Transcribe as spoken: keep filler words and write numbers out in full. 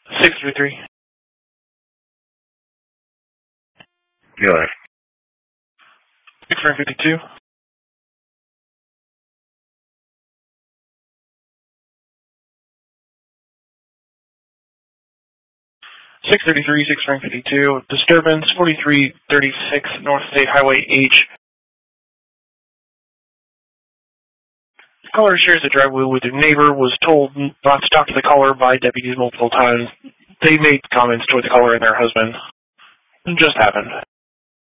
six three three. Good. six fifty-two. six thirty-three, six fifty-two. Disturbance forty-three thirty-six North State Highway H. The caller shares a driveway with their neighbor, was told not to talk to the caller by deputies multiple times. They made comments toward the caller and their husband. It just happened.